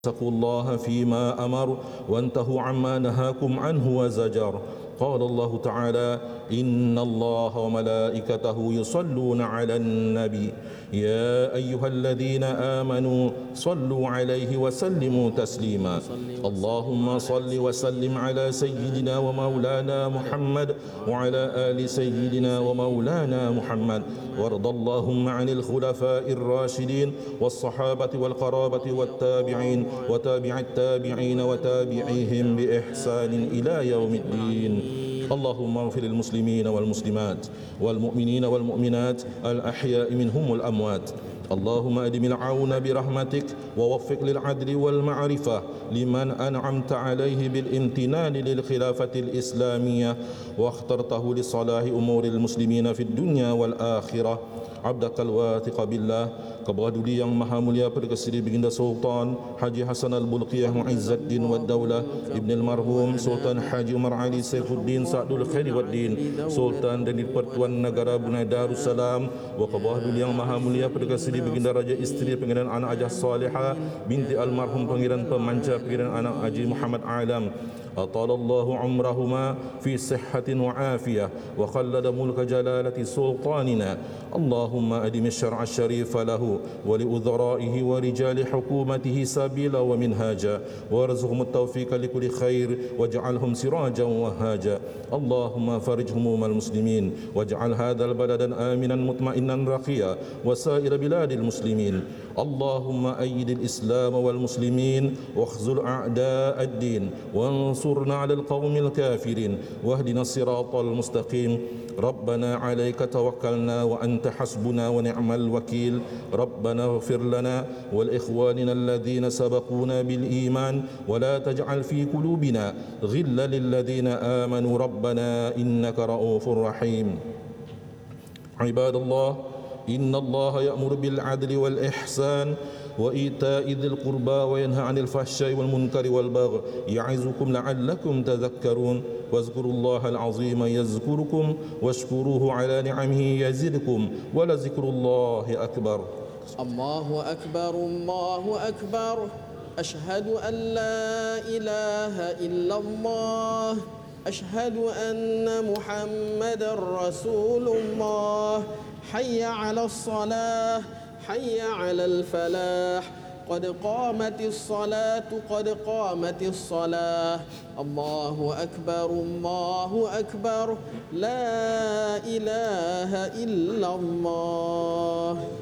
اتقوا الله فيما أمر وانتهوا عما نهاكم عنه وزجر. قال الله تعالى: إن الله وملائكته يصلون على النبي يا أيها الذين آمنوا صلوا عليه وسلموا تسليما. اللهم صل وسلم على سيدنا ومولانا محمد وعلى آل سيدنا ومولانا محمد، وارض اللهم عن الخلفاء الراشدين والصحابة والقرابة والتابعين وتابع التابعين وتابعيهم بإحسان إلى يوم الدين. اللهم اغفر للمسلمين والمسلمات والمؤمنين والمؤمنات الأحياء منهم والأموات. اللهم أدم العون برحمتك ووفق للعدل والمعرفة لمن أنعمت عليه بالامتنان للخلافة الإسلامية واخترته لصلاح أمور المسلمين في الدنيا والآخرة. عبدك الواثق بالله, kepada Duli yang Maha Mulia Perdana Seri Baginda Sultan Haji Hasan Al-Bulqiyah Mu'izzuddin Wad Daulah Ibn Al-Marhum Sultan Haji Umar Ali Saifuddin Sa'dul Khairi Waddin Sultan dan Pertuan Negara Brunei Darussalam, wa kepada Duli yang Maha Mulia Perdana Seri Baginda Raja Isteri Pangeran Anak Ajah Salihah binti Almarhum Pangeran Pemanca Pangeran Anak Haji Muhammad Alam, atalallahu umrahuma fi sihhatin wa afiyah wa khallada mulka jalalati sultanina. Allahumma adim syar'a syarifa lahu wa li udhara'ihi wa rijali hukumatihi sabila wa minhaja warzuqhum at-tawfiqa li kulli khair waj'alhum sirajan wa haja. Allahumma farij humumal muslimin waj'al hadzal baladan aminan mutma'innan raqiya wa sa'ir biladil muslimin. Allahumma ayyidil islam wal muslimin wakhzul a'da' ad-din وانصرنا على القوم الكافرين واهدنا الصراط المستقيم. ربنا عليك توكلنا وأنت حسبنا ونعم الوكيل. ربنا اغفر لنا ولإخواننا الذين سبقونا بالإيمان ولا تجعل في قلوبنا غلا للذين آمنوا ربنا إنك رؤوف رحيم. عباد الله، إن الله يأمر بالعدل والإحسان وإيتاء ذي القربى وينهى عن الفحشاء والمنكر والبغي يعظكم لعلكم تذكرون. واذكروا الله العظيم يذكركم واشكروه على نعمه يزدكم ولذكر الله أكبر. الله أكبر الله أكبر. أشهد أن لا إله إلا الله. أشهد أن محمد رسول الله. حي على الصلاة حي على الفلاح. قد قامت الصلاة قد قامت الصلاة. الله أكبر الله أكبر. لا إله إلا الله.